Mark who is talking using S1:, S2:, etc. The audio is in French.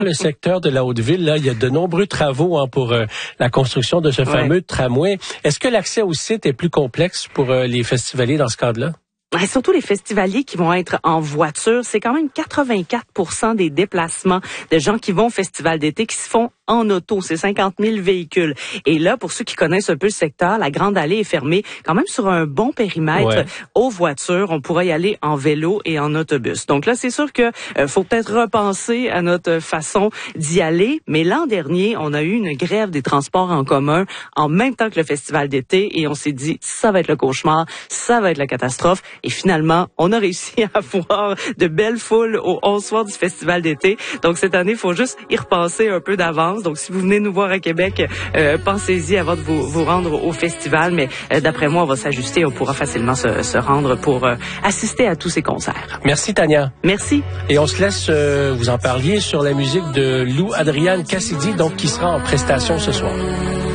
S1: Le secteur de la Haute-Ville, là, il y a de nombreux travaux pour la construction de ce fameux tramway. Est-ce que l'accès au site est plus complexe pour les festivaliers dans ce cadre-là?
S2: Et surtout les festivaliers qui vont être en voiture, c'est quand même 84% des déplacements de gens qui vont au festival d'été qui se font en auto. C'est 50 000 véhicules. Et là, pour ceux qui connaissent un peu le secteur, la Grande Allée est fermée quand même sur un bon périmètre aux voitures. On pourra y aller en vélo et en autobus. Donc là, c'est sûr que faut peut-être repenser à notre façon d'y aller. Mais l'an dernier, on a eu une grève des transports en commun en même temps que le festival d'été et on s'est dit, ça va être le cauchemar, ça va être la catastrophe. Et finalement, on a réussi à avoir de belles foules aux 11 soirs du festival d'été. Donc cette année, il faut juste y repenser un peu d'avance. Donc si vous venez nous voir à Québec, pensez-y avant de vous rendre au festival. Mais d'après moi, on va s'ajuster. On pourra facilement se rendre pour assister à tous ces concerts.
S1: Merci Tania.
S2: Merci.
S1: Et on se laisse, vous en parliez, sur la musique de Lou Adrian Cassidy, donc qui sera en prestation ce soir.